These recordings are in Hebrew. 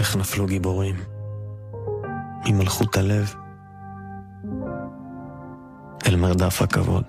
איך נפלו גיבורים ממלכות הלב אל מרדף הכבוד.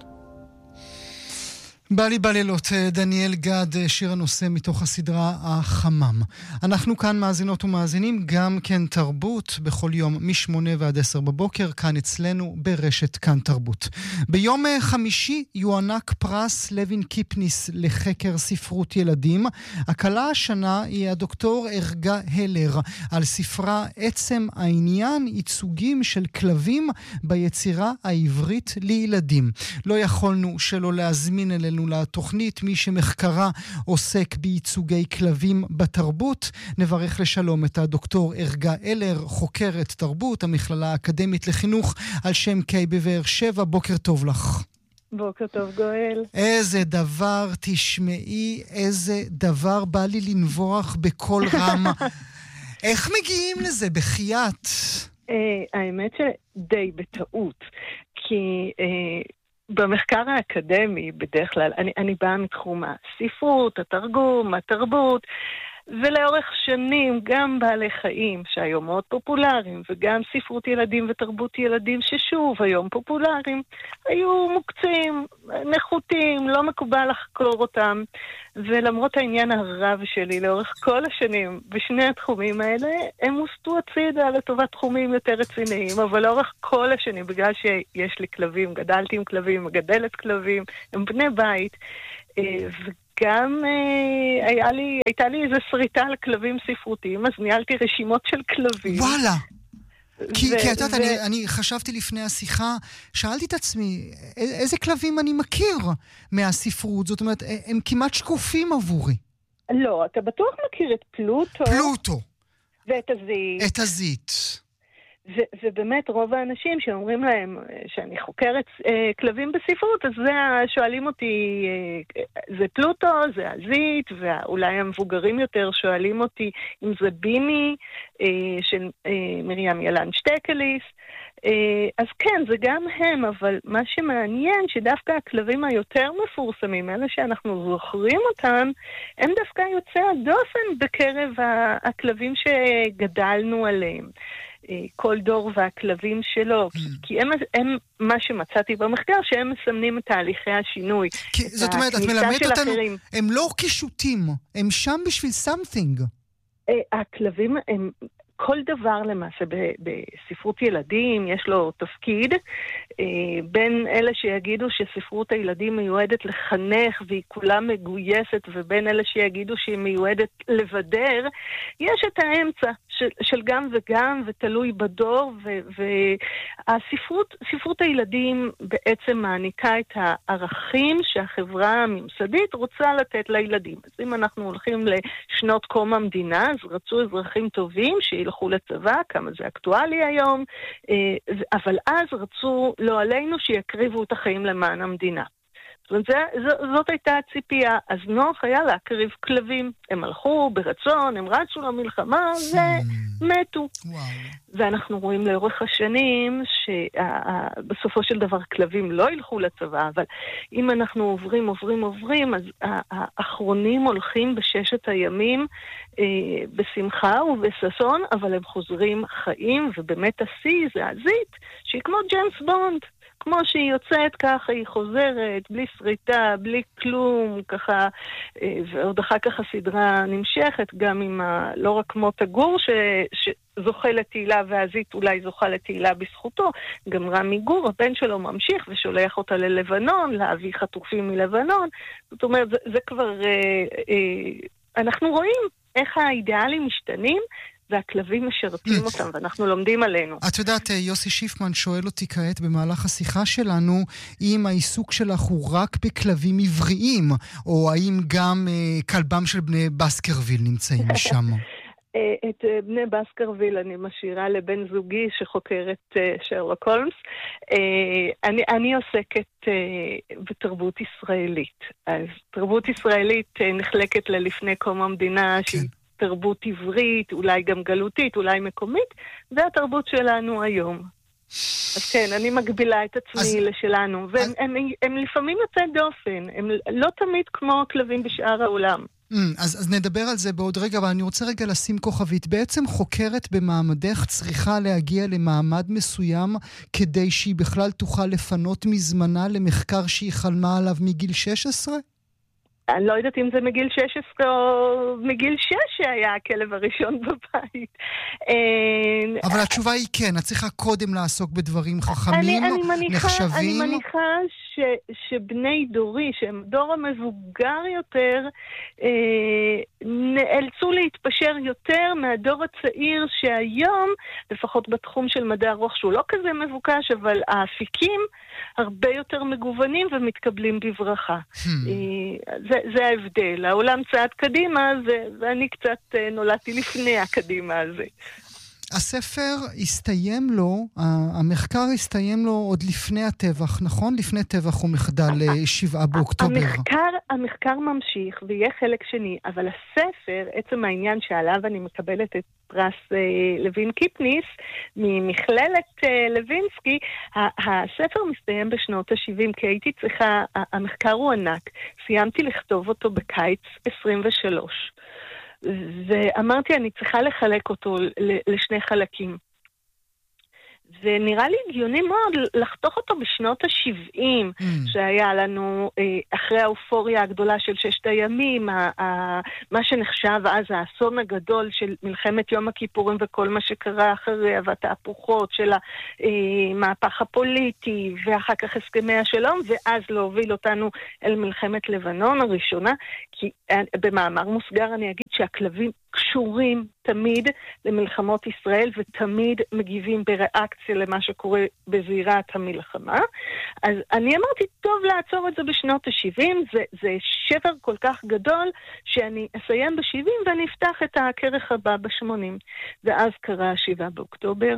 בא לי בלילות, דניאל גד, שיר הנושא מתוך הסדרה החמם. אנחנו כאן מאזינות ומאזינים, גם כן תרבות, בכל יום מ-8 ועד 10 בבוקר, כאן אצלנו ברשת כאן תרבות. ביום חמישי יוענק פרס לוין קיפניס לחקר ספרות ילדים. הקלה השנה היא הדוקטור ארגה הלר, על ספרה עצם העניין, ייצוגים של כלבים ביצירה העברית לילדים. לא יכולנו שלא להזמין אלינו לתוכנית מי שמחקרה עוסק בייצוגי כלבים בתרבות. נברך לשלום את הדוקטור ארגה הלר, חוקרת תרבות, המכללה האקדמית לחינוך על שם קיי בבאר שבע. בוקר טוב לך. בוקר טוב גואל. איזה דבר, תשמעי, איזה דבר, בא לי לנבוח בכל רם. איך מגיעים לזה? בחייאת? האמת שדי בטעות, כי במחקר האקדמי בדרך כלל, אני באה מתחום הספרות, התרגום, התרבות, ולאורך שנים גם בעלי חיים שהיום מאוד פופולריים, וגם ספרות ילדים ותרבות ילדים ששוב היום פופולריים, היו מוקצים, נחותים, לא מקובל לחקור אותם. ולמרות העניין הרב שלי לאורך כל השנים בשני התחומים האלה, הם הוסטו הצידה לטובת תחומים יותר רציניים, אבל לאורך כל השנים, בגלל שיש לי כלבים, גדלתי עם כלבים, מגדלת כלבים, הם בני בית, וגם הייתה לי איזו שריטה על כלבים ספרותיים, אז ניהלתי רשימות של כלבים. וואלה! כי את יודעת, אני חשבתי לפני השיחה, שאלתי את עצמי, איזה כלבים אני מכיר מהספרות? זאת אומרת, הם כמעט שקופים עבורי. לא, אתה בטוח מכיר את פלוטו. פלוטו. ואת הזית. את הזית. ובאמת רוב האנשים שאומרים להם שאני חוקרת כלבים בספרות, אז שואלים אותי, זה פלוטו, זה הזית, ואולי המבוגרים יותר שואלים אותי אם זה בימי של מרים ילן שטקליס. אז כן, זה גם הם, אבל מה שמעניין שדווקא הכלבים היותר מפורסמים, אלה שאנחנו זוכרים אותם, הם דווקא יוצאי הדופן בקרב הכלבים שגדלנו עליהם. כל דור והכלבים שלו, כי הם מה שמצאתי במחקר, שהם מסמנים את תהליכי השינוי. זאת אומרת, את מלמדת אותנו, הם לא קישוטים, הם שם בשביל something. הכלבים הם כל דבר למעשה בספרות ילדים יש לו תפקיד, בין אלה שיגידו שספרות הילדים מיועדת לחנך והיא כולה מגויסת, ובין אלה שיגידו שהיא מיועדת לבדר, יש את האמצע של גם וגם ותלוי בדור, והספרות הילדים בעצם מעניקה את הערכים שהחברה הממסדית רוצה לתת לילדים. אז אם אנחנו הולכים לשנות קום המדינה, אז רצו אזרחים טובים שילכו לצבא, כמה זה אקטואלי היום, אבל אז רצו לא עלינו שיקריבו את החיים למען המדינה. זאת הייתה הציפייה. אז נוח היה להקריב כלבים. הם הלכו ברצון, הם רצו למלחמה ומתו. ואנחנו רואים לאורך השנים שבסופו של דבר כלבים לא ילכו לצבא, אבל אם אנחנו עוברים, אז האחרונים הולכים בששת הימים בשמחה ובששון, אבל הם חוזרים חיים, ובאמת השיא זה הזית, שהיא כמו ג'יימס בונד. כמו שהיא יוצאת ככה, היא חוזרת, בלי שריטה, בלי כלום, ככה, ועוד אחר כך הסדרה נמשכת, גם עם לא רק מות הגור שזוכה לתהילה, והזית אולי זוכה לתהילה בזכותו, גם רמי גור, הבן שלו ממשיך ושולח אותה ללבנון, להביא חטופים מלבנון. זאת אומרת, זה כבר, אנחנו רואים איך האידיאלים משתנים, והכלבים משרתים אותם, ואנחנו לומדים עלינו. את יודעת, יוסי שיפמן שואל אותי כעת במהלך השיחה שלנו, אם העיסוק שלך הוא רק בכלבים עבריים, או האם גם כלבם של בני בסקרוויל נמצאים משם? את בני בסקרוויל אני משאירה לבן זוגי שחוקר את שרלוק הולמס. אני עוסקת בתרבות ישראלית. אז תרבות ישראלית נחלקת ללפני קום המדינה, שהיא תרבות עברית, אולי גם גלותית, אולי מקומית, והתרבות שלנו היום. אז כן, אני מגבילה את עצמי לשלנו, והם לפעמים יוצאי דופן, הם לא תמיד כמו כלבים בשאר העולם. אז נדבר על זה בעוד רגע, אבל אני רוצה רגע לשים כוכבית. בעצם חוקרת במעמדך צריכה להגיע למעמד מסוים כדי שהיא בכלל תוכל לפנות מזמנה למחקר שהיא חלמה עליו מגיל 16? אני לא יודעת אם זה מגיל 16 או מגיל 6 שהיה הכלב הראשון בבית. אבל התשובה היא כן, את צריכה קודם לעסוק בדברים חכמים, נחשבים. אני מניחה שבני דורי, שהם דור המבוגר יותר, נאלצו להתפשר יותר מהדור הצעיר שהיום, לפחות בתחום של מדעי הרוח, שהוא לא כזה מבוקש, אבל האפיקים הרבה יותר מגוונים ומתקבלים בברכה. זה ההבדל. העולם צעד קדימה, ואני קצת נולדתי לפני הקדימה הזה. הספר הסתיים לו, המחקר הסתיים לו עוד לפני הטבח, נכון? לפני טבח ומחדל 7 באוקטובר. המחקר ממשיך ויהיה חלק שני, אבל הספר, עצם העניין שעליו אני מקבלת את פרס לוין קיפניס, ממכללת לוינסקי, הספר מסתיים בשנות ה-70, כי הייתי צריכה, המחקר הוא ענק, סיימתי לכתוב אותו בקיץ 23. ואמרתי, אני צריכה לחלק אותו לשני חלקים. ונראה לי הגיוני מאוד לחתוך אותו בשנות ה-70, שהיה לנו, אחרי האופוריה הגדולה של 6 הימים, מה שנחשב אז האסון הגדול של מלחמת יום הכיפורים וכל מה שקרה אחריה, והתהפוכות של המהפך הפוליטי, ואחר כך הסכמי השלום, ואז להוביל אותנו אל מלחמת לבנון הראשונה, כי במאמר מוסגר אני אגיד שהכלבים קשורים תמיד למלחמות ישראל ותמיד מגיבים בריאקציה למה שקורה בזירת המלחמה. אז אני אמרתי, טוב לעצור את זה בשנות ה-70, זה שבר כל כך גדול שאני אסיים ב-70 ואני אפתח את הכרך הבא ב-80. ואז קרה 7 באוקטובר,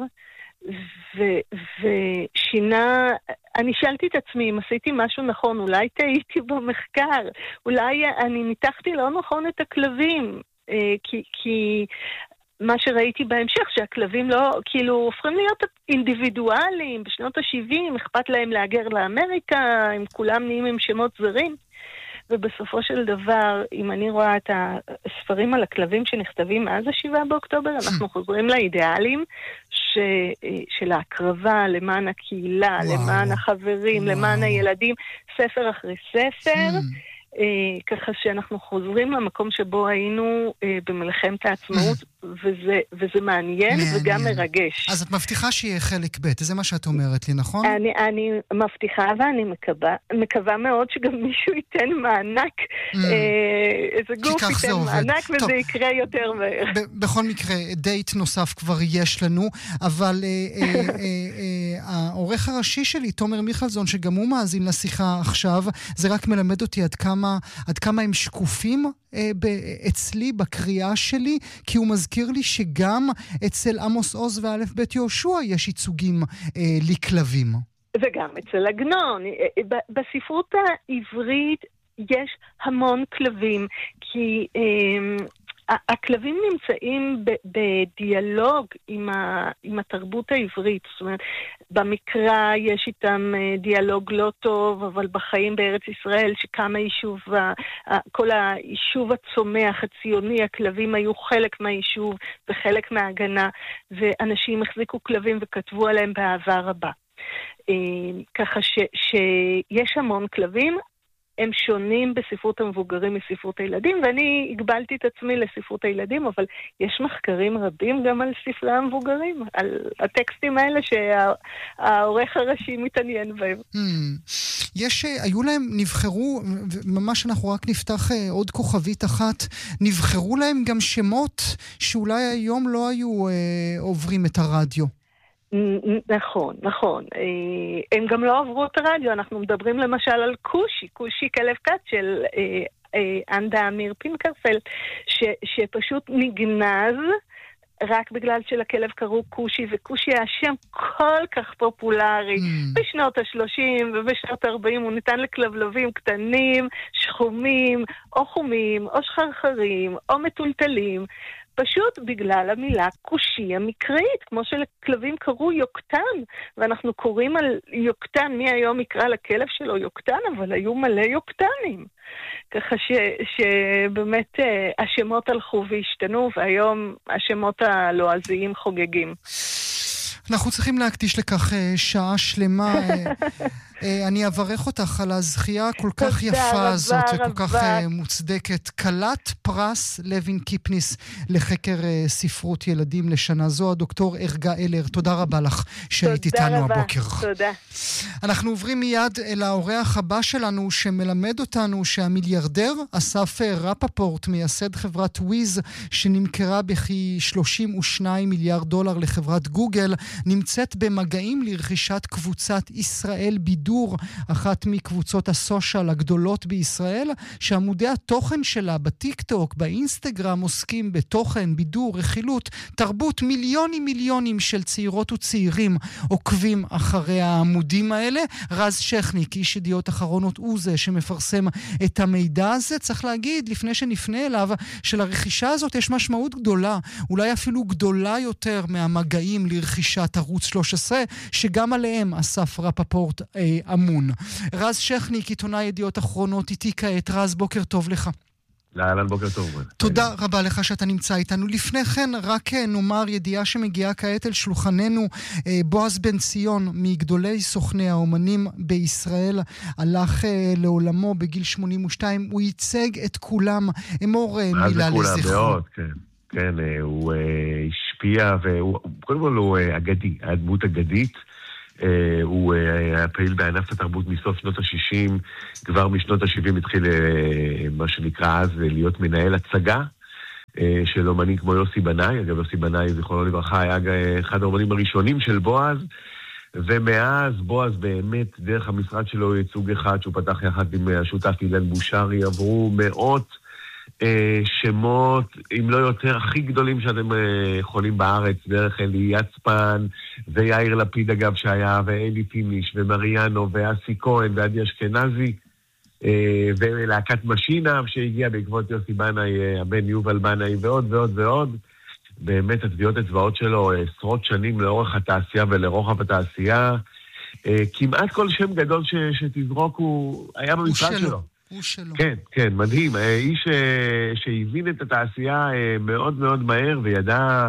ושינה, אני שאלתי את עצמי אם עשיתי משהו נכון, אולי טעיתי במחקר, אולי אני ניתחתי לא נכון את הכלבים, כי מה שראיתי בהמשך, שהכלבים לא, כאילו, הופכים להיות אינדיבידואליים, בשנות ה-70, אכפת להם להגר לאמריקה, הם כולם נהיים עם שמות זרים, ובסופו של דבר, אם אני רואה את הספרים על הכלבים שנכתבים מאז ה-7 באוקטובר, אנחנו חוזרים לאידיאלים של ההקרבה למען הקהילה, למען החברים, למען הילדים, ספר אחרי ספר, ככה שאנחנו חוזרים למקום שבו היינו במלחמת העצמאות, וזה מעניין וגם מרגש. אז את מבטיחה שיהיה חלק ב', זה מה שאת אומרת לי, נכון? אני מבטיחה ואני מקווה מאוד שגם מישהו ייתן מענק, איזה גוף ייתן מענק וזה יקרה יותר מהר. בכל מקרה, דייט נוסף כבר יש לנו, אבל העורך הראשי שלי, תומר מיכלזון, שגם הוא מאזין לשיחה עכשיו, זה רק מלמד אותי עד כמה הם שקופים אצלי בקריאה שלי, כי הוא מזכיר לי שגם אצל עמוס עוז ואלף בית יהושע יש ייצוגים לכלבים. וגם אצל עגנון. בספרות העברית יש המון כלבים, כי הכלבים נמצאים בדיאלוג עם התרבות העברית. זאת אומרת, במקרא יש איתם דיאלוג לא טוב, אבל בחיים בארץ ישראל שקם היישוב, כל היישוב הצומח, הציוני, הכלבים היו חלק מהיישוב וחלק מההגנה, ואנשים החזיקו כלבים וכתבו עליהם באהבה רבה. ככה שיש המון כלבים, הם שונים בספרות המבוגרים מספרות הילדים, ואני הגבלתי את עצמי לספרות הילדים, אבל יש מחקרים רבים גם על ספרי המבוגרים, על הטקסטים האלה שהעורך הראשי מתעניין בהם. היו להם, נבחרו, ממש אנחנו רק נפתח עוד כוכבית אחת, נבחרו להם גם שמות שאולי היום לא היו עוברים את הרדיו. נכון. הם גם לא עברו את הרדיו, אנחנו מדברים למשל על קושי כלב כת של אנדה אמיר פינקרפלד, שפשוט נגנז רק בגלל שלכלב קראו קושי, וקושי היה שם כל כך פופולרי. בשנות ה-30 ובשנות ה-40 הוא ניתן לכלבלבים קטנים, שחומים, או חומים, או שחרחרים, או מטולטלים. פשוט בגלל המילה כושי המקראית, כמו שלכלבים קראו יוקטן, ואנחנו קוראים על יוקטן, מי היום יקרא לכלב שלו יוקטן, אבל היו מלא יוקטנים. ככה שבאמת השמות הלכו והשתנו, והיום השמות הלועזיים חוגגים. אנחנו צריכים להקדיש לכך שעה שלמה. אני אברך אותך על הזכייה הכל כך יפה הזאת וכל כך מוצדקת. כלת פרס לוין קיפניס לחקר ספרות ילדים לשנה זו, הדוקטור ארגה אלר. תודה רבה לך שהיית איתנו הבוקר. תודה. אנחנו עוברים מיד אל האורח הבא שלנו שמלמד אותנו שהמיליארדר אסף רפפורט, מייסד חברת וויז שנמכרה בכי $32 מיליארד לחברת גוגל, נמצאת במגעים לרכישת קבוצת ישראל בידור, אחת מקבוצות הסושיאל הגדולות בישראל, שעמודי התוכן שלה בטיק-טוק, באינסטגרם, עוסקים בתוכן, בידור, רכילות, תרבות. מיליונים של צעירות וצעירים עוקבים אחרי העמודים האלה. רז שכניק, איש ידיעות אחרונות, הוא זה שמפרסם את המידע הזה. צריך להגיד, לפני שנפנה אליו, שלרכישה הזאת יש משמעות גדולה, אולי אפילו גדולה יותר מהמגעים לרכישת ערוץ 13, שגם עליהם אסף רפפורט אמון. רז שכניק, עיתונאי ידיעות אחרונות, איתי כעת. רז, בוקר טוב לך. לאלן, בוקר טוב. תודה רבה לך שאתה נמצא איתנו. לפני כן, רק נאמר ידיעה שמגיעה כעת אל שולחננו. בועז בן ציון, מגדולי סוכני האומנים בישראל, הלך לעולמו בגיל 82. הוא ייצג את כולם. אמור מילה לזכרו. כן, הוא השפיע, קודם כל הוא אגדי, הדמות אגדית. הוא היה פעיל בענף התרבות מסוף שנות ה-60, כבר משנות ה-70 התחיל מה שנקרא אז להיות מנהל הצגה של אומנים כמו יוסי בנאי. אגב, יוסי בנאי, זיכרונו לברכה, היה אחד האומנים הראשונים של בועז, ומאז בועז באמת, דרך המשרד שלו ייצוג אחד שהוא פתח יחד עם השותף אילן בושרי, עברו מאות שמות, אם לא יותר, הכי גדולים שאתם יכולים בארץ, דרך אלי יצפן, ויאיר לפיד אגב שהיה, ואלי פיניש, ומריאנו, ואסי כהן, ועדי אשכנזי, ולהקת משינה, שהגיע בעקבות יוסי בנאי, הבן יובל בנאי, ועוד ועוד ועוד. באמת הטביעות אצבעות שלו עשרות שנים לאורך התעשייה ולרוחב התעשייה. כמעט כל שם גדול שתזרוק הוא היה במשרד שלו. כן, מדהים. איש שהבין את התעשייה מאוד מאוד מהר וידע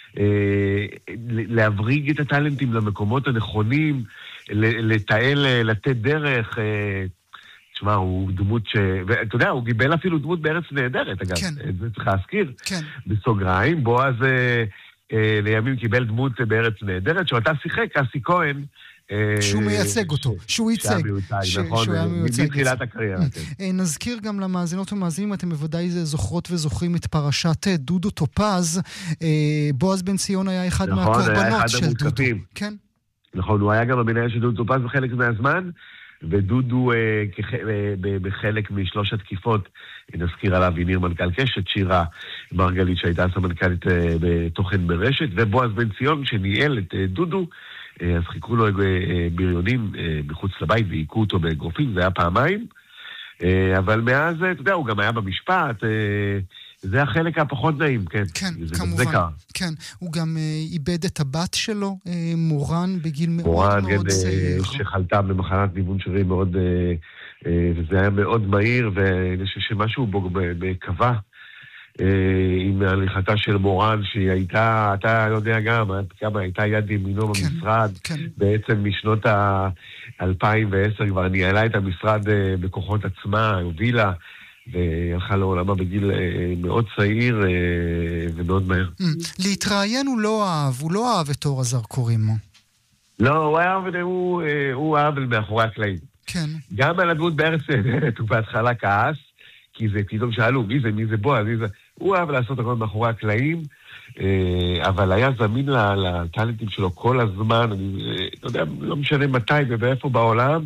להבריג את הטלנטים למקומות הנכונים, לתעל, לתת דרך. תשמע, הוא דמות ואתה יודע, הוא גיבל אפילו דמות בארץ נהדרת, אגב. זה צריך להזכיר. בסוגריים, בועז לימים קיבל דמות בארץ נהדרת, שאותה שיחק, אסי כהן, שהוא מייצג אותו, שהוא ייצג. נכון, מתחילת הקריירה. נזכיר גם למאזינות ומאזינים, אתם בוודאי זוכרות וזוכרים את פרשת דודו טופז. בועז בן ציון היה אחד מהקורבנות של דודו. נכון, הוא היה גם המנהל של דודו טופז בחלק מהזמן, ודודו בחלק משלוש התקיפות, נזכיר עליו יניר מנכ"ל קשת, שירה מרגלית שהייתה סמנכ"לית בתוכן ברשת, ובועז בן ציון שניהל את דודו, אז חיכו לו בריונים מחוץ לבית והיכו אותו באגרופים, זה היה פעמיים, אבל מאז, אתה יודע, הוא גם היה במשפט, זה החלק הפחות נעים, כן. כן, כמובן. כן, הוא גם איבד את הבת שלו, מורן, בגיל מאוד מאוד צעיר. מורן, שחלתה במחלת ניוון שרירים מאוד, וזה היה מאוד מהיר, ואני חושב שמשהו בו בקווה, עם ההליכתה של מורן, שהיא הייתה, אתה יודע גם, כמה הייתה יד ימינו במשרד, בעצם משנות ה-2010 כבר ניהלה את המשרד בכוחות עצמה, הובילה, והלכה לעולמה בגיל מאוד צעיר ומאוד מהר. להתראיין הוא לא אהב את אור הזרקורים. לא, הוא אהב מאחורי הקלעים. כן. גם על הדמות בארץ נהדרת, הוא בהתחלה כעס, כי זה פתאום שאלו, מי זה בועז? הוא אהב לעשות הכל מאחורי הקלעים, אבל היה זמין לטלנטים שלו כל הזמן, אני לא יודע, לא משנה מתי ובאיפה בעולם,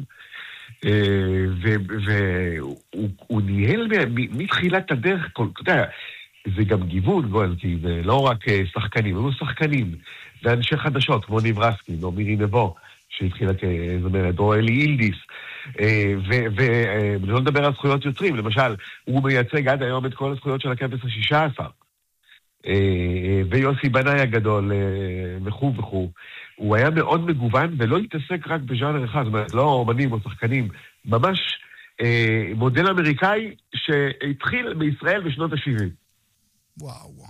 והוא ניהל מתחילת הדרך, אתה יודע, זה גם גיוון, כי זה לא רק שחקנים, היו שחקנים, זה אנשי חדשות, כמו ניב רסקין, או מירי נבו, שהתחילה כזמרת, או אלי אילדיס, ולא נדבר על זכויות יוצרים, למשל, הוא מייצג עד היום את כל הזכויות של הכבש ה-16, ויוסי בנאי הגדול, וכו' וכו'. הוא היה מאוד מגוון ולא התעסק רק בז'אנר אחד, זאת אומרת, לא אומנים או שחקנים, ממש מודל אמריקאי שהתחיל בישראל בשנות ה-70. וואו.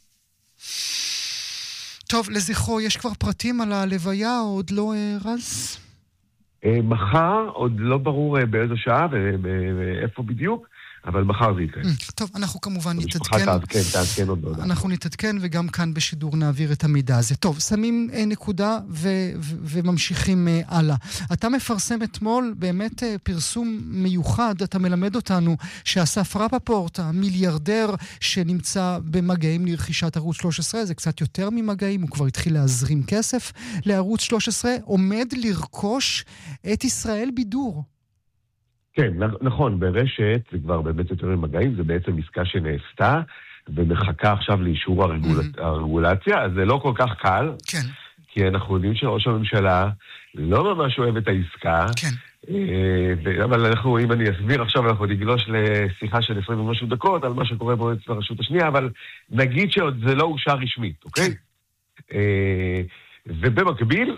טוב, לזכרו, יש כבר פרטים על הלוויה או עוד לא רז? מחר, עוד לא ברור באיזו שעה ואיפה בדיוק, אבל מחר זה יקרה. טוב, אנחנו כמובן נתעדכן. תעדכן עוד לא. אנחנו נתעדכן וגם כאן בשידור נעביר את המידע הזה. טוב, שמים נקודה וממשיכים הלאה. אתה מפרסם אתמול באמת פרסום מיוחד, אתה מלמד אותנו שאסף רפפורט, המיליארדר שנמצא במגעים לרכישת ערוץ 13, זה קצת יותר ממגעים, הוא כבר התחיל להזרים כסף לערוץ 13, עומד לרכוש את ישראל בידור. כן, נכון, ברשת זה כבר באמת יותר ממגעים, זה בעצם עסקה שנעשתה, ומחכה עכשיו לאישור הרגולציה, אז זה לא כל כך קל, כן. כי אנחנו יודעים שראש הממשלה לא ממש אוהב את העסקה, כן. אבל אנחנו, אם אני אסביר עכשיו, אנחנו נגלוש לשיחה של 20 ומשהו דקות, על מה שקורה במועצת הרשות השנייה, אבל נגיד שעוד זה לא אושר רשמית, אוקיי? כן. ובמקביל,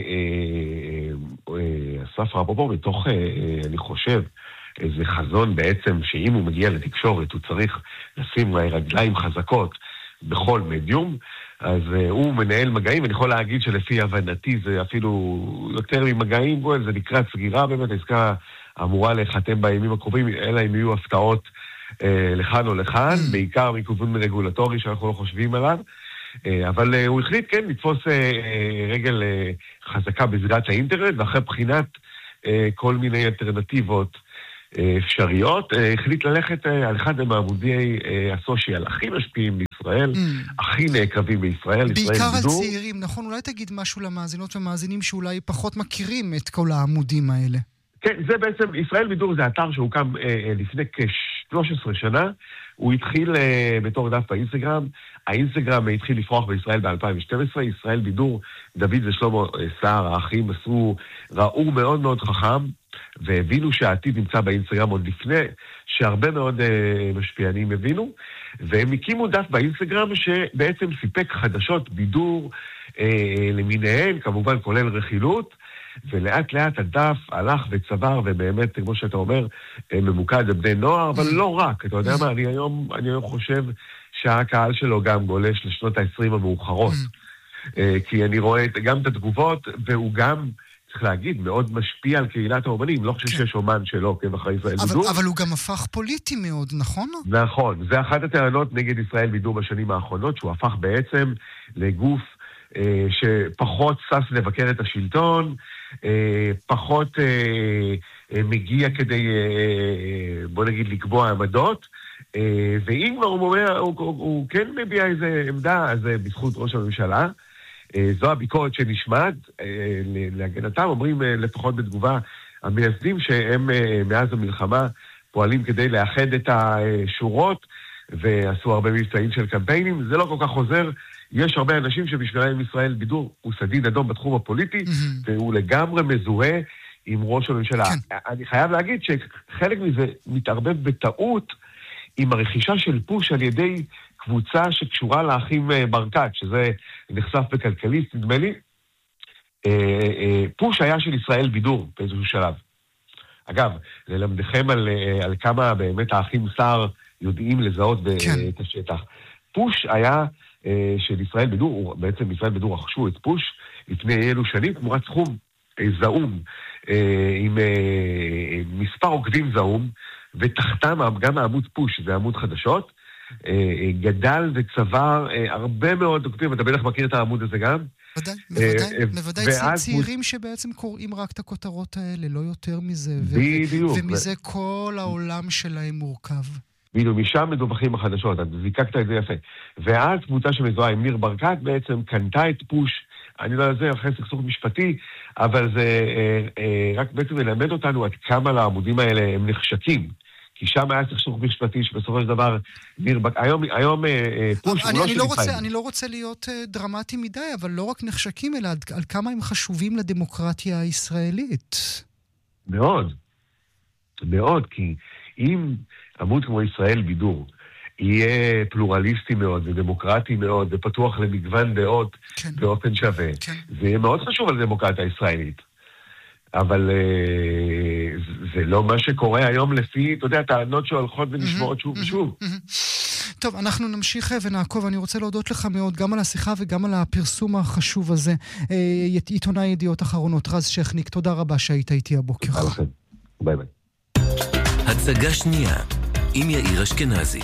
אסף רפפורט מתוך, אני חושב, איזה חזון בעצם שאם הוא מגיע לתקשורת, הוא צריך לשים רגליים חזקות בכל מדיום, אז הוא מנהל מגעים, אני יכול להגיד שלפי הבנתי זה אפילו יותר ממגעים, זה נקרא סגירה באמת, העסקה אמורה להיחתם בימים הקרובים, אלא אם יהיו הפתעות לכאן או לכאן, בעיקר מכיוון רגולטורי שאנחנו לא חושבים עליו, אבל הוא החליט, כן, לתפוס רגל חזקה בזירת האינטרנט, ואחרי בחינת כל מיני אלטרנטיבות אפשריות, החליט ללכת על אחד מעמודי הסושיאל הכי משפיעים בישראל, הכי נעקבים בישראל, בעיקר על צעירים, נכון? אולי תגיד משהו למאזינות ומאזינים שאולי פחות מכירים את כל העמודים האלה. כן, זה בעצם, ישראל בידור זה אתר שהוקם לפני כ-13 שנה, הוא התחיל בתור דף באינסטגרם, האינסטגרם התחיל לפרוח בישראל ב-2012, ישראל בידור, דוד ושלמה סער, האחים ראו מאוד מאוד חכם, והבינו שהעתיד נמצא באינסטגרם עוד לפני שהרבה מאוד משפיענים הבינו, והם הקימו דף באינסטגרם שבעצם סיפק חדשות בידור למיניהן, כמובן כולל רכילות, ולאט לאט הדף הלך וצבר, ובאמת, כמו שאתה אומר, ממוקד לבני נוער, אבל לא רק, אתה יודע מה, אני היום חושב שהקהל שלו גם גולש לשנות ה-20 המאוחרות, כי אני רואה גם את התגובות, והוא גם, צריך להגיד, מאוד משפיע על קהילת האומנים, לא חושב שיש אומן שלא עוקב אחרי ישראל בידור. אבל הוא גם הפך פוליטי מאוד, נכון? נכון, זה אחת הטענות נגד ישראל בידור בשנים האחרונות, שהוא הפך בעצם לגוף שפחות סס לבקר את השלטון, פחות מגיע כדי, בוא נגיד, לקבוע עמדות, ואם כבר הוא כן מביע איזה עמדה, אז בזכות ראש הממשלה, זו הביקורת שנשמעת, להגנתם אומרים לפחות בתגובה המייסדים שהם מאז המלחמה פועלים כדי לאחד את השורות, ועשו הרבה מבצעים של קמפיינים, זה לא כל כך חוזר, יש הרבה אנשים שבשבילם ישראל בידור הוא סדין אדום בתחום הפוליטי, והוא לגמרי מזוהה עם ראש הממשלה. אני חייב להגיד שחלק מזה מתערבב בטעות עם הרכישה של פוש על ידי קבוצה שקשורה לאחים ברקת, שזה נחשף בכלכליסט, נדמה לי. פוש היה של ישראל בידור באיזשהו שלב. אגב, ללמדכם על כמה באמת האחים סער יודעים לזהות את השטח. פוש היה של ישראל בידור, בעצם ישראל בידור רכשו את פוש לפני אילו שנים, תמורת סכום זעום, עם מספר עוקבים זעום, ותחתם גם העמוד פוש, זה עמוד חדשות, גדל וצבר הרבה מאוד עוקבים, אתה בטח מכיר את העמוד הזה גם? בוודאי צעירים שבעצם קוראים רק את הכותרות האלה, לא יותר מזה, ומזה כל העולם שלהם מורכב. בדיוק, משם מדווחים החדשות, אתה זיקקת את זה יפה. ואז קבוצה שמזוהה עם ניר ברקת בעצם קנתה את פוש, אני לא יודע, אחרי סכסוך משפטי, אבל זה רק בעצם מלמד אותנו עד כמה לעמודים האלה הם נחשקים. כי שם היה סכסוך משפטי שבסופו של דבר ניר ברקת, היום פוש הוא לא שנפעל. אני לא רוצה להיות דרמטי מדי, אבל לא רק נחשקים, אלא על כמה הם חשובים לדמוקרטיה הישראלית. מאוד, מאוד, כי אם עמוד כמו ישראל בידור יהיה פלורליסטי מאוד ודמוקרטי מאוד ופתוח למגוון דעות באופן שווה. זה יהיה מאוד חשוב על דמוקרטיה הישראלית. אבל זה לא מה שקורה היום לפי, אתה יודע, טענות שהולכות ונשמעות שוב ושוב. טוב, אנחנו נמשיך ונעקוב. אני רוצה להודות לך מאוד גם על השיחה וגם על הפרסום החשוב הזה. עיתונאי ידיעות אחרונות, רז שכניק, תודה רבה שהיית איתי הבוקר. תודה לכם. ביי ביי. הצגה שנייה, עם יאיר אשכנזי.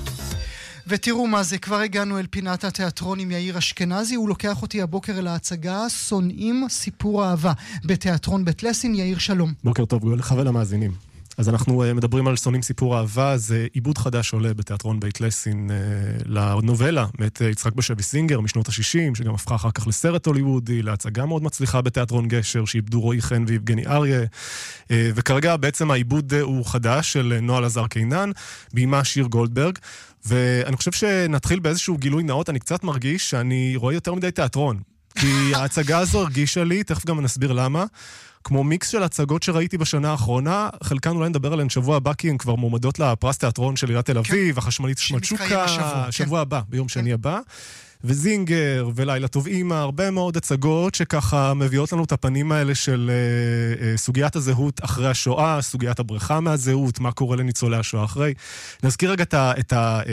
ותראו מה זה, כבר הגענו אל פינת התיאטרון עם יאיר אשכנזי, הוא לוקח אותי הבוקר אל ההצגה שונאים סיפור אהבה בתיאטרון בית לסין. יאיר, שלום. בוקר טוב לך ולמאזינים. אז אנחנו מדברים על שונאים סיפור אהבה, זה עיבוד חדש עולה בתיאטרון בית לסין לנובלה מאת יצחק בשביס זינגר משנות ה-60, שגם הפכה אחר כך לסרט הוליוודי, להצגה מאוד מצליחה בתיאטרון גשר, שעיבדו רועי חן ויבגני אריה, וכרגע בעצם העיבוד הוא חדש של נועה לזר קינן, בימה שיר גולדברג, ואני חושב שנתחיל באיזשהו גילוי נאות, אני קצת מרגיש שאני רואה יותר מדי תיאטרון, כי ההצגה הזו הרגישה לי, תכף גם נסביר למה, כמו מיקס של הצגות שראיתי בשנה האחרונה, חלקן אולי נדבר עליהן שבוע הבא, כי הן כבר מועמדות לפרס תיאטרון של עיריית תל אביב, החשמלית שמצ'וקה, שבוע הבא, ביום שני הבא, וזינגר, ולילה טוב אמא, הרבה מאוד הצגות שככה מביאות לנו את הפנים האלה של סוגיית הזהות אחרי השואה, סוגיית הבריחה מהזהות, מה קורה לניצולי השואה אחרי. נזכיר רגע את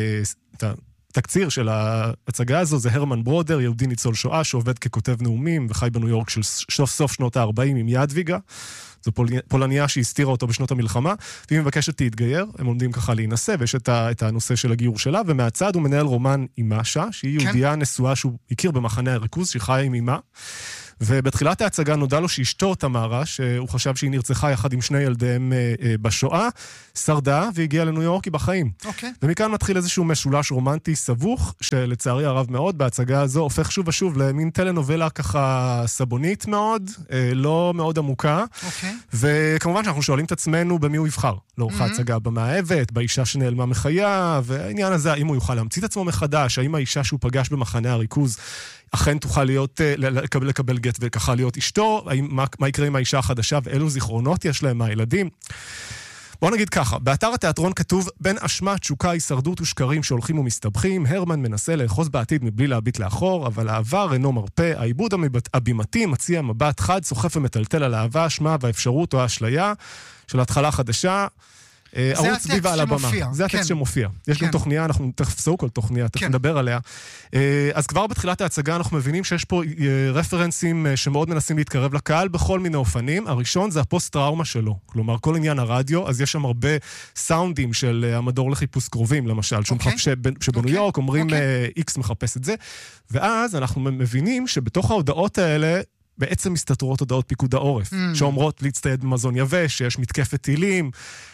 התקציר של ההצגה הזו, זה הרמן ברודר, יהודי ניצול שואה, שעובד ככותב נאומים, וחי בניו יורק של סוף שנות ה-40 עם ידוויגה. זו פולניה שהסתירה אותו בשנות המלחמה, והיא מבקשת להתגייר, הם עומדים ככה להינשא, ויש את הנושא של הגיור שלה, ומהצד הוא מנהל רומן עם משה, שהיא יהודייה נשואה שהוא הכיר במחנה הריכוז, שחיה עם אמה, ובתחילת ההצגה נודע לו שאשתו תמרה, שהוא חשב שהיא נרצחה יחד עם שני ילדיהם בשואה, שרדה והגיעה לניו יורק בחיים. ומכאן מתחיל איזשהו משולש רומנטי סבוך, שלצערי הרב מאוד בהצגה הזו הופך שוב ושוב למין טלנובלה ככה סבונית מאוד, לא מאוד עמוקה. וכמובן שאנחנו שואלים את עצמנו במי הוא יבחר. לאורך ההצגה במאהבת, באישה שנעלמה מחיה, והעניין הזה, האם הוא יוכל להמציא את עצמו מחדש, האם האישה שהוא פגש במחנה הריכוז אכן תוכל להיות, לקבל גט וככה להיות אשתו, מה יקרה עם האישה החדשה ואילו זיכרונות יש להם מהילדים. בוא נגיד ככה, באתר התיאטרון כתוב, בין אשמה, תשוקה, הישרדות ושקרים שהולכים ומסתבכים, הרמן מנסה לאחוז בעתיד מבלי להביט לאחור, אבל העבר אינו מרפא, העיבוד הבימתי מציע מבט חד, סוחף ומטלטל על האהבה, אשמה והאפשרות או האשליה של התחלה חדשה, ערוץ סביבה על הבמה. זה הטקסט שמופיע. יש גם תוכניה, אנחנו תחפשו כל תוכניה, תכף נדבר עליה. אז כבר בתחילת ההצגה אנחנו מבינים שיש פה רפרנסים שמאוד מנסים להתקרב לקהל בכל מיני אופנים. הראשון זה הפוסט-טראומה שלו. כלומר, כל עניין הרדיו, אז יש שם הרבה סאונדים של המדור לחיפוש קרובים, למשל, שבניו יורק אומרים X מחפש את זה. ואז אנחנו מבינים שבתוך ההודעות האלה בעצם מסתתרות הודעות פיקוד העורף, שאומרות להצטייד במזון יבש, שיש מתקפת טילים,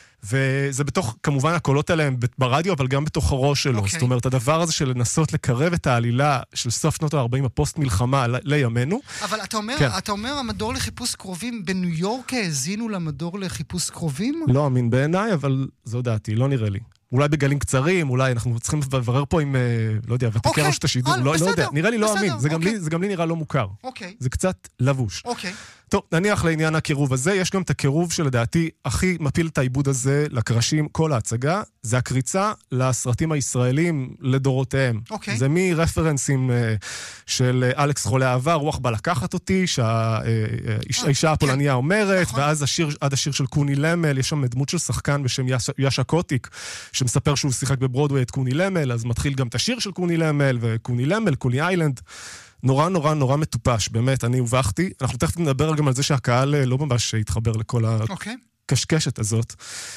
וזה בתוך, כמובן, הקולות עליהם ברדיו, אבל גם בתוך הראש שלו. זאת אומרת, הדבר הזה של לנסות לקרב את העלילה של סוף שנות ה-40 הפוסט מלחמה לימינו. אבל אתה אומר, המדור לחיפוש קרובים בניו יורק האזינו למדור לחיפוש קרובים? לא אמין בעיניי, אבל זו דעתי, לא נראה לי. אולי בגלים קצרים, אולי אנחנו צריכים לברר פה עם, לא יודע, ותיקי רשת השידור, לא יודע, נראה לי לא אמין, זה גם לי נראה לא מוכר. זה קצת לבוש. טוב, נניח לעניין הקירוב הזה, יש גם את הקירוב שלדעתי הכי מפיל את העיבוד הזה לקרשים כל ההצגה, זה הקריצה לסרטים הישראלים לדורותיהם. זה מרפרנסים של אלכס חולה אהבה, רוח בא לקחת אותי, שהאישה הפולניה אומרת, ואז עד השיר של קוני למל, יש שם דמות של שחקן בשם יאשה קוטיק, שמספר שהוא שיחק בברודווי את קוני למל, אז מתחיל גם את השיר של קוני למל, וקוני למל, קוני איילנד, נורא נורא נורא מטופש, באמת, אני הובכתי. אנחנו תכף נדבר גם על זה שהקהל לא ממש התחבר לכל הקשקשת הזאת.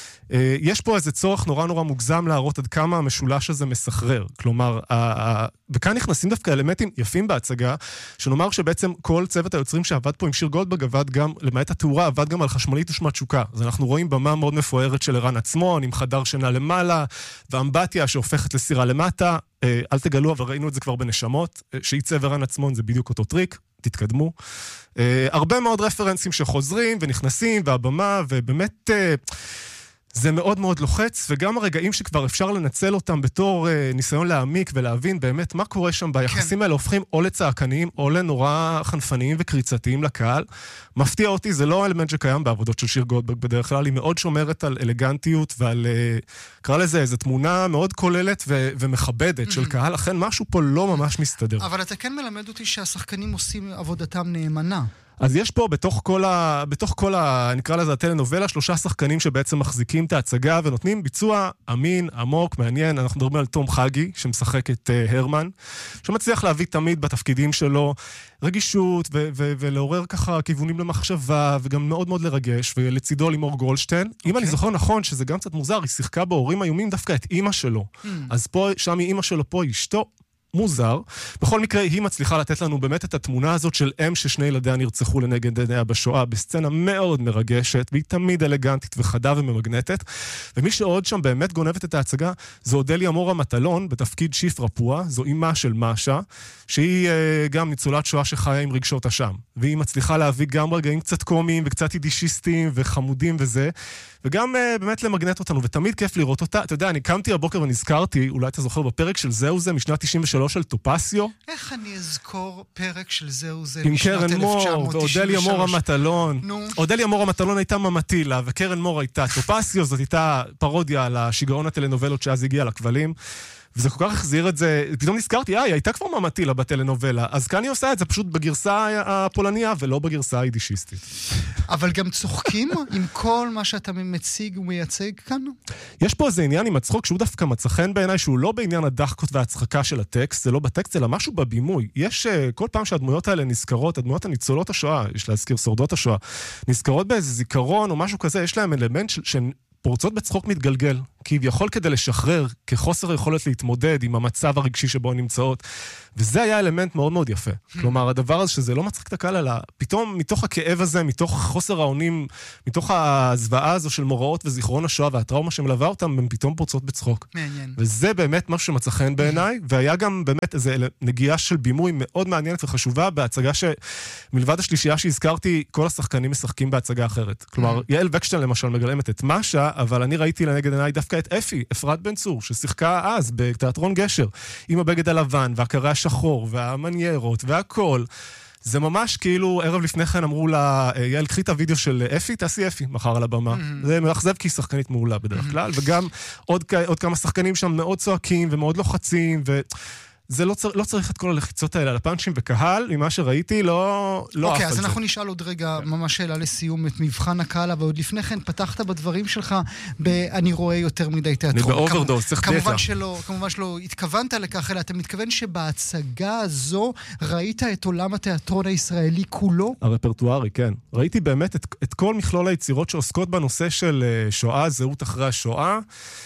יש פה איזה צורך נורא נורא מוגזם להראות עד כמה המשולש הזה מסחרר. כלומר, וכאן נכנסים דווקא אלמנטים יפים בהצגה, שנאמר שבעצם כל צוות היוצרים שעבד פה עם שיר גולדברג עבד גם, למעט התאורה, עבד גם על חשמלית ושמצ'וקה. אז אנחנו רואים במה מאוד מפוארת של ערן עצמון, עם חדר שינה למעלה, ואמבטיה שהופכת לסירה למטה. אל תגלו, אבל ראינו את זה כבר בנשמות, שעיצב ערן עצמון זה בדיוק אותו טריק, תתקדמו. הרבה מאוד רפרנסים שחוזרים ונכנסים, והבמה, ובאמת זה מאוד מאוד לוחץ, וגם הרגעים שכבר אפשר לנצל אותם בתור ניסיון להעמיק ולהבין באמת מה קורה שם ביחסים האלה, הופכים או לצעקניים או לנורא חנפניים וקריצתיים לקהל. מפתיע אותי, זה לא אלמנט שקיים בעבודות של שיר גולדברג בדרך כלל, היא מאוד שומרת על אלגנטיות ועל, קרא לזה, איזו תמונה מאוד כוללת ומכבדת של קהל, לכן משהו פה לא ממש מסתדר. אבל אתה כן מלמד אותי שהשחקנים עושים עבודתם נאמנה. אז יש פה בתוך כל נקרא לזה הטלנובלה, 3 שחקנים שבעצם מחזיקים את ההצגה ונותנים ביצוע אמין, עמוק, מעניין. אנחנו מדברים על תום חגי, שמשחק את הרמן, שמצליח להביא תמיד בתפקידים שלו רגישות ולעורר ככה כיוונים למחשבה, וגם מאוד מאוד לרגש, ולצידו לימור גולדשטיין. אם אני זוכר נכון, שזה גם קצת מוזר, היא שיחקה בהורים איומים דווקא את אמא שלו. אז פה, שם היא אמא שלו, פה היא אשתו. מוזר. בכל מקרה, היא מצליחה לתת לנו באמת את התמונה הזאת של אם ששני ילדיה נרצחו לנגד עיניה בשואה, בסצנה מאוד מרגשת, והיא תמיד אלגנטית וחדה וממגנטת. ומי שעוד שם באמת גונבת את ההצגה, זו אודליה מורה מטלון, בתפקיד שיף רפוע, זו אימה של משה, שהיא גם ניצולת שואה שחיה עם רגשות אשם. והיא מצליחה להביא גם רגעים קצת קומיים וקצת אידישיסטיים וחמודים וזה, וגם באמת למגנט אותנו, ותמיד כיף לראות אותה. אתה יודע, אני קמתי הבוקר ונזכרתי, אולי אתה זוכר בפרק של זהו זה, משנת 93 של טופסיו. איך אני אזכור פרק של זהו זה עם קרן מור, ואודליה מורה מטלון. אודליה מורה מטלון הייתה ממטילה, וקרן מור הייתה טופסיו, זאת הייתה פרודיה על השיגעון הטלנובלות שאז הגיע לכבלים. וזה כל כך החזיר את זה, פתאום נזכרתי, היא הייתה כבר ממטילה בטלנובלה, אז כאן היא עושה את זה פשוט בגרסה הפולניה, ולא בגרסה היידישיסטית. אבל גם צוחקים עם כל מה שאתה מציג ומייצג כאן? יש פה איזה עניין עם הצחוק, שהוא דווקא מצחן בעיניי, שהוא לא בעניין הדחקות והצחקה של הטקסט, זה לא בטקסט, אלא משהו בבימוי. יש כל פעם שהדמויות האלה נזכרות, הדמויות הניצולות השואה, יש להזכיר שורדות השואה, נזכרות באיזה זיכרון או משהו כזה, יש להם אלמנט שהן פורצות בצחוק מתגלגל, כביכול כדי לשחרר, כחוסר יכולת להתמודד עם המצב הרגשי שבו הן נמצאות, וזה היה אלמנט מאוד מאוד יפה. כלומר, הדבר הזה שזה לא מצחיק את הקהל, אלא פתאום מתוך הכאב הזה, מתוך חוסר האונים, מתוך הזוועה הזו של מוראות וזיכרון השואה והטראומה שמלווה אותם, הן פתאום פורצות בצחוק. מעניין. וזה באמת משהו שמצא חן בעיניי, והיה גם באמת איזו נגיעה של בימוי מאוד מעניינת וחשובה, בהצגה שמלבד השלישייה שהזכרתי, כל השחקנים משחקים בהצגה אחרת. כלומר, יעל וקשטיין למשל מגלמת את משה, אבל אני ראיתי לנגד עיניי דווקא את אפי, אפרת בן צור, ששיחקה אז בתיאטרון גשר, עם הבגד הלבן והקרע השחור והמניירות והכל. זה ממש כאילו, ערב לפני כן אמרו לה, יעל, קחי את הוידאו של אפי, תעשי אפי מחר על הבמה. זה מאכזב כי היא שחקנית מעולה בדרך כלל, וגם עוד כמה שחקנים שם מאוד צועקים ומאוד לוחצים, זה לא צריך את כל הלחיצות האלה על הפאנצ'ים, וקהל, ממה שראיתי, לא אף על זה. אוקיי, אז אנחנו נשאל עוד רגע, ממש שאלה לסיום, את מבחן הקהל, ועוד לפני כן פתחת בדברים שלך, אני רואה יותר מדי תיאטרון. אני באוברדוס, צריך דאטה. כמובן שלא התכוונת לכך, אלא אתה מתכוון שבהצגה הזו ראית את עולם התיאטרון הישראלי כולו? הרפרטוארי, כן. ראיתי באמת את כל מכלול היצירות שעוסקות בנושא של שואה, זהות אחרי השואה,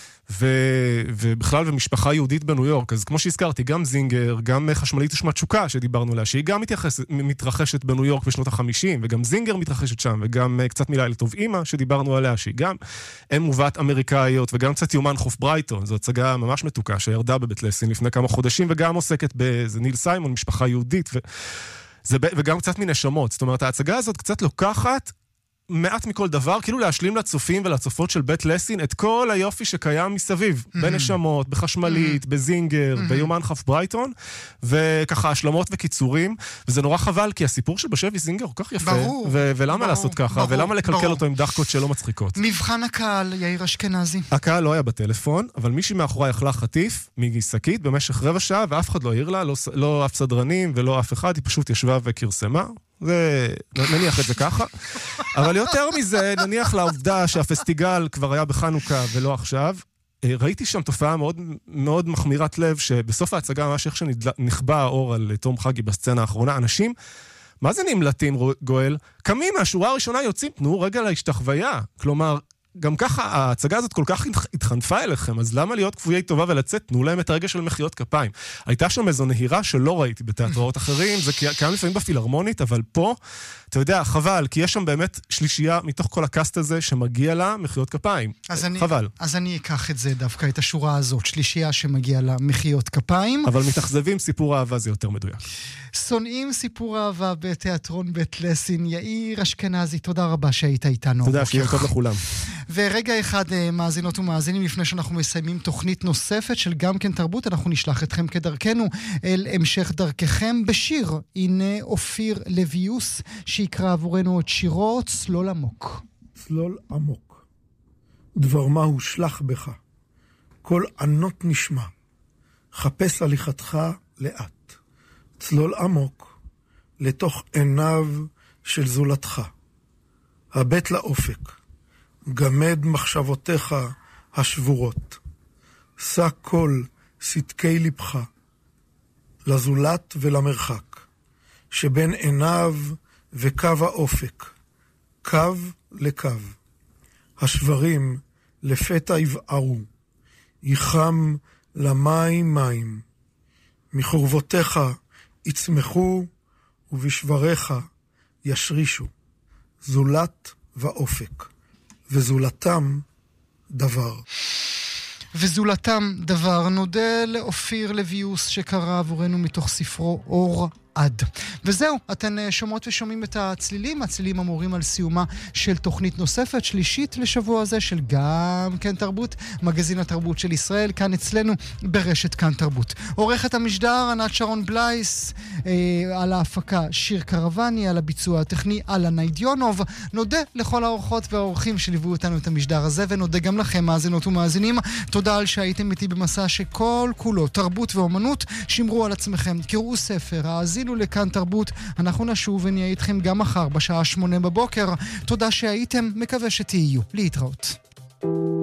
ובכלל במשפחה יהודית בניו יורק. אז כמו שהזכרתי, גם זינגר, גם חשמלית ושמת שוקה שדיברנו עליה, שהיא גם מתרחשת בניו יורק בשנות ה-50, וגם זינגר מתרחשת שם, וגם קצת מילה לטוב אמא שדיברנו עליה, שהיא גם אם מובאת אמריקאיות, וגם קצת יומן חוף ברייטון, זו הצגה ממש מתוקה שירדה בבית לסין לפני כמה חודשים, וגם עוסקת באיזה ניל סיימון, משפחה יהודית, וגם קצת מנשמות. זאת אומרת, ההצגה הזאת קצת לוקחת מעט מכל דבר, כאילו להשלים לצופים ולצופות של בית לסין את כל היופי שקיים מסביב, בנשמות, בחשמלית, בזינגר, ביומן חף ברייטון, וככה השלמות וקיצורים, וזה נורא חבל, כי הסיפור של בשבי זינגר הוא כך יפה, ולמה לעשות ככה, ולמה לקלקל אותו עם דחקות שלא מצחיקות. מבחן הקהל, יאיר אשכנזי. הקהל לא היה בטלפון, אבל מישהי מאחורי אכלה חטיף מגיסקית במשך רבע שעה, ואף אחד לא העיר לה, לא אף סדרנים ולא אף אחד, היא פשוט ישבה וקרסמה. נניח את זה ככה. אבל יותר מזה, נניח לעובדה שהפסטיגל כבר היה בחנוכה ולא עכשיו, ראיתי שם תופעה מאוד, מאוד מחמירת לב, שבסוף ההצגה ממש איך שנכבה האור על תום חגי בסצנה האחרונה, אנשים, מה זה נמלטים, גואל? קמים מהשורה הראשונה יוצאים, תנו רגע להשתחוויה. כלומר, גם ככה ההצגה הזאת כל כך התחנפה אליכם, אז למה להיות כפויי טובה ולצאת? תנו להם את הרגע של מחיאות כפיים. הייתה שם איזו נהירה שלא ראיתי בתיאטראות אחרים, זה קיים לפעמים בפילהרמונית, אבל פה, אתה יודע, חבל, כי יש שם באמת שלישייה מתוך כל הקאסט הזה שמגיע לה מחיאות כפיים. חבל. אז אני אקח את זה דווקא, את השורה הזאת, שלישייה שמגיע לה מחיאות כפיים. אבל מתאכזבים סיפור אהבה זה יותר מדויק. שונאים סיפור אהבה בתיאטרון בית לסין. יאיר אשכנזי, תודה רבה שהיית איתנו. תודה, שיהיה טוב לכולם. ורגע אחד, מאזינות ומאזינים, לפני שאנחנו מסיימים תוכנית נוספת של גם כן תרבות, אנחנו נשלח אתכם כדרכנו אל המשך דרככם בשיר. הנה אופיר לויוס שיקרא עבורנו את שירו צלול עמוק. צלול עמוק, דבר מה הושלח בך, כל ענות נשמע, חפש הליכתך לאט, צלול עמוק לתוך עיניו של זולתך, הבט לאופק, גמד מחשבותיך השבורות, שא כל סדקי לבך לזולת ולמרחק, שבין עיניו וקו האופק, קו לקו, השברים לפתע יבערו, יחם למים מים, מחורבותיך יצמחו ובשבריך ישרישו, זולת ואופק, וזולתם דבר. וזולתם דבר. נודה לאופיר לויוס שקרא עבורנו מתוך ספרו אור עד. וזהו, אתן שומעות ושומעים את הצלילים אמורים על סיומה של תוכנית נוספת, שלישית לשבוע הזה של גם כן תרבות, מגזין התרבות של ישראל, כאן אצלנו ברשת כאן תרבות. עורכת המשדר ענת שרון בלייס, על ההפקה שיר קרבני, על הביצוע הטכני אלה ניידיונוב. נודה לכל האורחות והאורחים שליוו אותנו את המשדר הזה, ונודה גם לכם מאזינות ומאזינים. תודה על שהייתם איתי במסע שכל כולו תרבות ואומנות. שמרו על עצמכם, קראו ספר, האזינו לכאן תרבות. אנחנו נשוב ונהיה איתכם גם מחר בשעה 8 בבוקר. תודה שהייתם, מקווה שתהיו. להתראות.